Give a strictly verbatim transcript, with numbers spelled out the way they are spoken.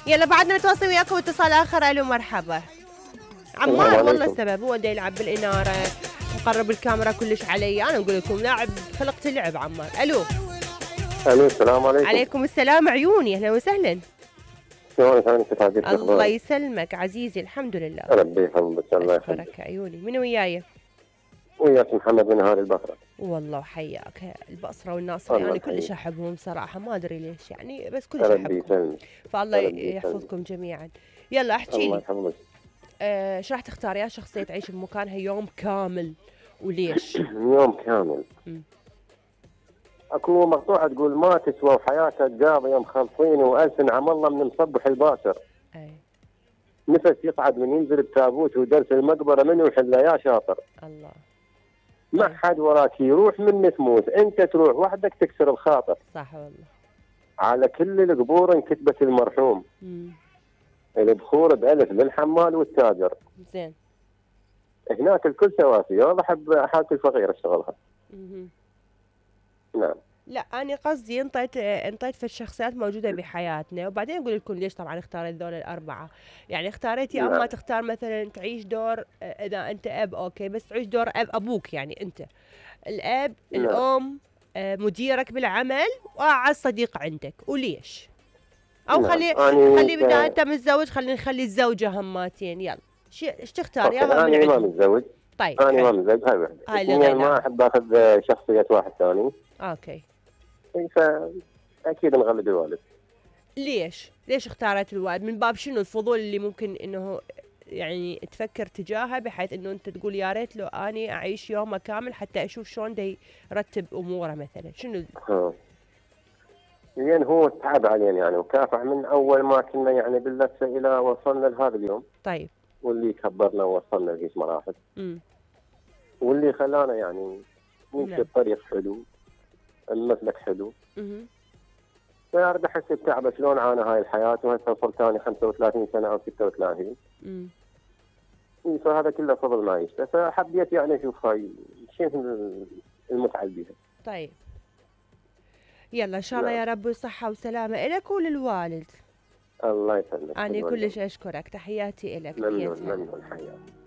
يلا بعدنا نتواصل وياكم اتصال اخر. الو مرحبا عمار. والله السبب هو دا يلعب بالاناره مقرب الكاميرا كلش علي. انا اقول لكم لاعب خلقت اللعب عمار. الو الو السلام عليكم. عليكم السلام عيوني اهلا وسهلا. شلونك انت حبيبتي؟ الله يسلمك عزيزي الحمد لله. ربي يحفظك الله يحفظك. اشكرك عيوني. من وياي؟ وياك محمد من هاري البصره. والله وحياك البصره والناصري انا يعني كلش احبهم صراحه ما ادري ليش يعني بس كلش احبهم فالله يحفظكم جميعا. يلا احكي لي. الله يحفظك. ايش آه راح تختار يا شخصيه تعيش بمكانها يوم كامل وليش؟ يوم كامل م. اكو مقطوعه تقول ما تسوى وحياتك قاضيه مخلصين والسن عم الله من مصبح الباشر. اي نفس يصعد من ينزل بتابوت ودرس المقبره منو يحله يا شاطر. الله ما حد وراك يروح من تموت انت تروح وحدك تكسر الخاطر. صح والله. على كل القبور انكتبت المرحوم. امم البخور بألف للحمال والتاجر. زين. هناك الكل سواسية والله احب حالة الفقير اشتغلها. امم نعم. لا أنا قصدي انطيت انطيت في الشخصيات موجودة بحياتنا وبعدين أقول لكم ليش طبعا اختاريت ذول الأربعة. يعني اختاريت يا أما تختار مثلا تعيش دور إذا أنت أب أوكي بس تعيش دور أب أبوك يعني أنت الأب نعم. الأم مديرك بالعمل وأعز صديق عندك وليش؟ أو نعم. خلي خلي بدأ أنت متزوج خلينا نخلي الزوجة هماتين. يلا ايش تختار يا أنا ما متزوج. طيب أنا ما متزوج هاي وحدة. ما أحب آخذ شخصية واحد ثاني. أوكي. فأكيد نغلب الوالد. ليش؟ ليش اختارت الوالد؟ من باب شنو الفضول اللي ممكن انه يعني تفكر تجاهه بحيث انه انت تقول يا ريت لو اني اعيش يومه كامل حتى اشوف شلون دا يرتب اموره مثلا، شنو؟ ها. لان هو تعب علينا يعني وكافح من اول ما كنا يعني باللفه الى وصلنا لهذا اليوم. طيب. واللي كبرنا ووصلنا لهيك مراحل. امم واللي خلانا يعني نمشي بطريق حلو، المسلك حلو. اها. فارد احس بتعبه شلون عانى هاي الحياه وهسه وصلت ثاني خمسة وثلاثين سنه او ستة وثلاثين. امم فهذا كله فضل معيشته فحبيت يعني اشوف هاي شنو المتعه بيها. طيب. يلا ان شاء الله يا رب صحه وسلامه لك وللوالد. الله يسلمك. انا كلش اشكرك تحياتي لك. ممنون ممنون حياتي.